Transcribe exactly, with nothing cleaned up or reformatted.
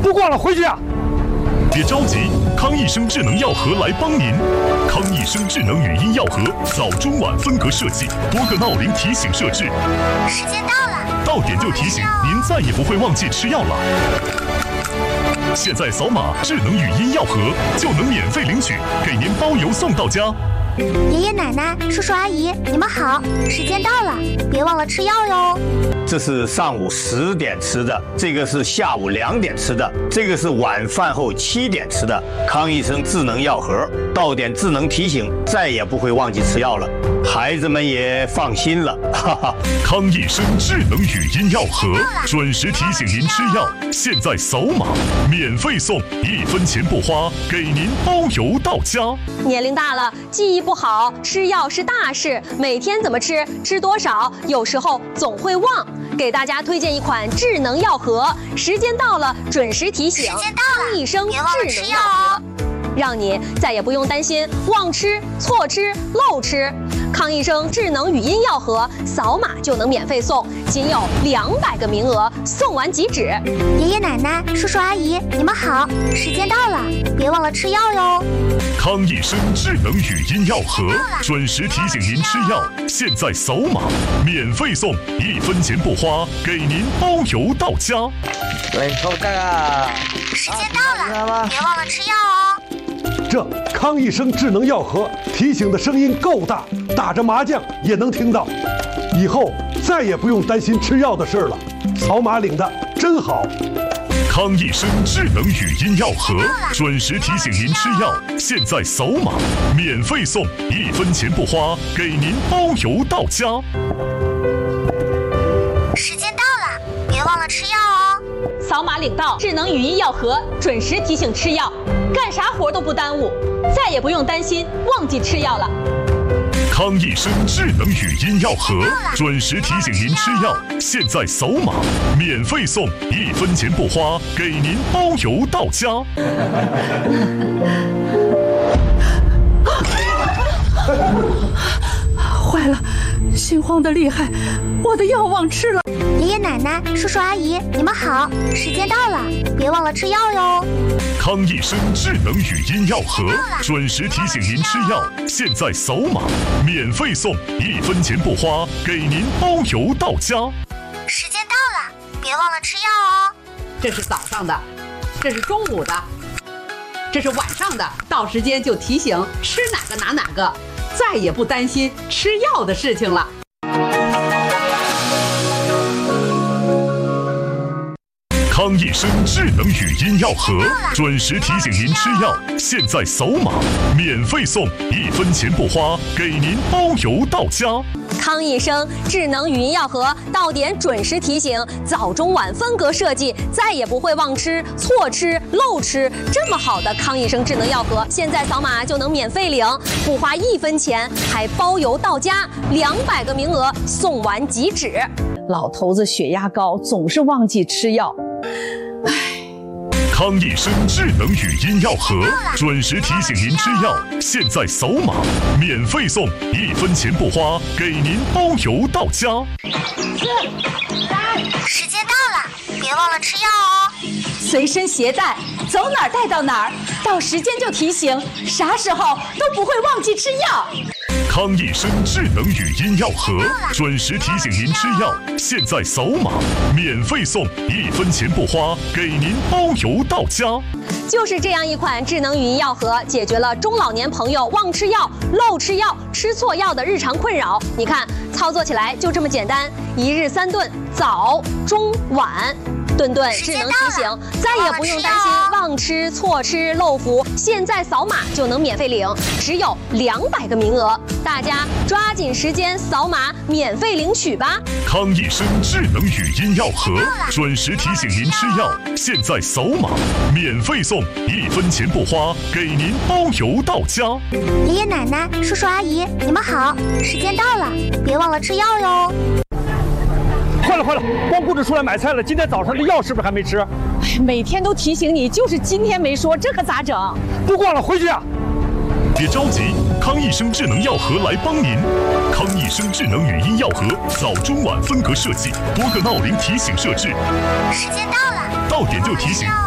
不逛了，回去啊！ 别着急，康益生智能药盒来帮您。康益生智能语音药盒，早中晚分隔设计，多个闹铃提醒设置。 时间到了， 到点就提醒，您再也不会忘记吃药了。现在扫码智能语音药盒就能免费领取，给您包邮送到家。 爷爷奶奶、叔叔阿姨，你们好，时间到了，别忘了吃药哟。 这是上午十点吃的，这个是下午两点吃的，这个是晚饭后七点吃的。康益生智能药盒，到点智能提醒，再也不会忘记吃药了，孩子们也放心了。哈哈， 康益生智能语音药盒，准时提醒您吃药。现在扫码免费送，一分钱不花，给您包邮到家。 年龄大了，记忆不好，吃药是大事，每天怎么吃，吃多少，有时候总会忘。给大家推荐一款智能药盒，时间到了准时提醒。 时间到了， 康益生别忘了吃药智能药盒， 哦。 让你再也不用担心忘吃、错吃、漏吃。康益生智能语音药盒，扫码就能免费送，仅有两百个名额，送完即止。 爷爷奶奶、叔叔阿姨，你们好，时间到了，别忘了吃药哟。 康益生智能语音药盒，准时提醒您吃药。现在扫码免费送，一分钱不花，给您包邮到家。 来，扣这个。 时间到了，别忘了吃药哦。 这康益生智能药盒提醒的声音够大，打着麻将也能听到。以后再也不用担心吃药的事了，扫码领的真好。 康益生智能语音药盒，准时提醒您吃药。现在扫码免费送，一分钱不花，给您包邮到家。 时间到了，别忘了吃药哦。 扫码领到智能语音药盒，准时提醒吃药，干啥活都不耽误，再也不用担心忘记吃药了。 康益生智能语音药盒，准时提醒您吃药。现在扫码免费送，一分钱不花，给您包邮到家。 坏了，心慌的厉害，我的药忘吃了。 爷爷奶奶、叔叔阿姨，你们好，时间到了，别忘了吃药哟。 康益生智能语音药盒，准时提醒您吃药。现在扫码免费送，一分钱不花，给您包邮到家。 时间到了，别忘了吃药哦。 这是早上的，这是中午的，这是晚上的，到时间就提醒吃哪个拿哪个，再也不担心吃药的事情了。 康益生智能语音药盒，准时提醒您吃药。现在扫码免费送，一分钱不花，给您包邮到家。 康益生智能语音药盒，到点准时提醒，早中晚分隔设计，再也不会忘吃、错吃、漏吃。这么好的康益生智能药盒，现在扫码就能免费领，不花一分钱，还包邮到家，两百个名额，送完即止。 老头子血压高，总是忘记吃药。 康益生智能语音药盒，准时提醒您吃药。现在扫码免费送，一分钱不花，给您包邮到家。 时间到了，别忘了吃药哦。 随身携带，走哪儿带到哪儿，到时间就提醒，啥时候都不会忘记吃药。 康益生智能语音药盒，准时提醒您吃药。现在扫码免费送，一分钱不花，给您包邮到家。 就是这样一款智能语音药盒，解决了中老年朋友忘吃药、漏吃药、吃错药的日常困扰。你看，操作起来就这么简单，一日三顿，早、中、晚。顿顿智能提醒，再也不用担心忘吃、错吃、漏服。现在扫码就能免费领，只有两百个名额，大家抓紧时间扫码免费领取吧。 康益生智能语音药盒，准时提醒您吃药。现在扫码免费送，一分钱不花，给您包邮到家。 爷爷奶奶、叔叔阿姨，你们好，时间到了，别忘了吃药哟。 快了快了，光顾着出来买菜了，今天早上的药是不是还没吃？ 哎呀，每天都提醒你，就是今天没说，这可咋整？ 不逛了，回去啊！ 别着急，康益生智能药盒来帮您。康益生智能语音药盒，早中晚分隔设计，多个闹铃提醒设置。 时间到了， 到点就提醒，